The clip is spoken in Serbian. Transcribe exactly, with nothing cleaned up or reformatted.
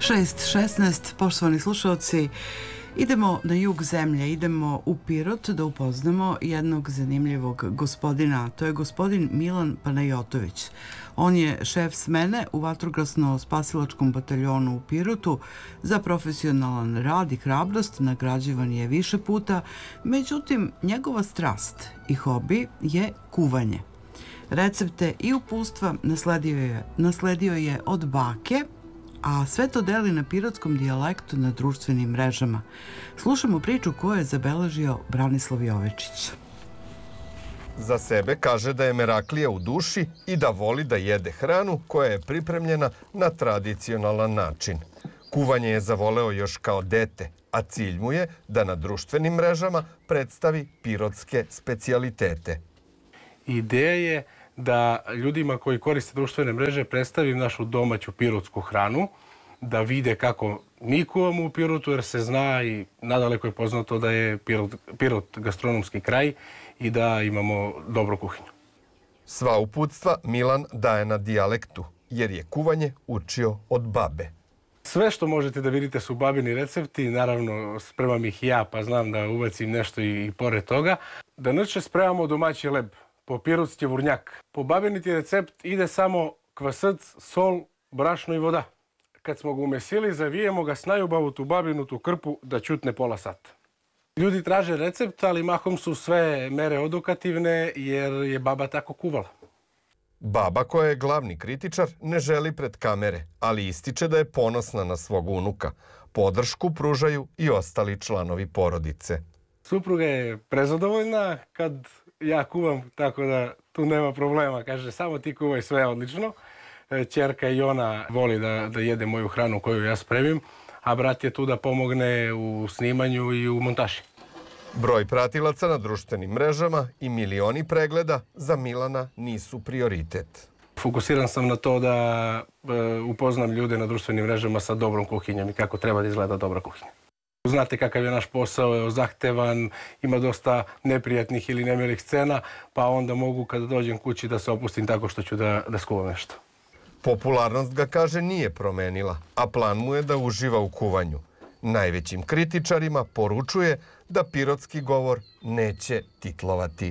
šest šesnaest, poštovani slušalci, idemo na jug zemlje, idemo u Pirot da upoznamo jednog zanimljivog gospodina. To je gospodin Milan Panajotović. On je šef smene u vatrogasno-spasilačkom bataljonu u Pirotu. Za profesionalan rad i hrabrost nagrađivan je više puta, međutim, njegova strast i hobi je kuvanje. Recepte i upustva nasledio je, nasledio je od bake, a sve to deli na pirotskom dijalektu na društvenim mrežama. Slušamo priču koju je zabeležio Branislav Jovečić. Za sebe kaže da je meraklija u duši i da voli da jede hranu koja je pripremljena na tradicionalan način. Kuvanje je zavoleo još kao dete, a cilj mu je da na društvenim mrežama predstavi pirotske specijalitete. Ideja je da ljudima koji koriste društvene mreže predstavim našu domaću pirotsku hranu, da vide kako mi kuvamo u Pirotu, jer se zna i nadaleko je poznato da je Pirot, Pirot gastronomski kraj i da imamo dobru kuhinju. Sva uputstva Milan daje na dijalektu, jer je kuvanje učio od babe. Sve što možete da vidite su babini recepti, naravno spremam ih ja pa znam da ubacim nešto i, i pored toga. Da noće spremamo domaći leb, po pirotski vurnjak. Po babiniti recept ide samo kvasac, sol, brašno i voda. Kad smo ga umesili, zavijemo ga s najubavu tu babinu, tu krpu da ćutne pola sata. Ljudi traže recept, ali mahom su sve mere odokativne jer je baba tako kuvala. Baba, koja je glavni kritičar, ne želi pred kamere, ali ističe da je ponosna na svog unuka. Podršku pružaju i ostali članovi porodice. Supruga je prezadovoljna kad ja kuvam, tako da tu nema problema. Kaže, samo ti kuvaj, sve odlično. Ćerka i ona voli da, da jede moju hranu koju ja spremim, a brat je tu da pomogne u snimanju i u montaži. Broj pratilaca na društvenim mrežama i milioni pregleda za Milana nisu prioritet. Fokusiran sam na to da e, upoznam ljude na društvenim mrežama sa dobrom kuhinjom i kako treba da izgleda dobra kuhinja. Znate kakav je naš posao, zahtevan, ima dosta neprijatnih ili nemilih scena, pa onda mogu kada dođem kući da se opustim tako što ću da, da skuvam nešto. Popularnost ga, kaže, nije promenila, a plan mu je da uživa u kuvanju. Najvećim kritičarima poručuje da pirotski govor neće titlovati.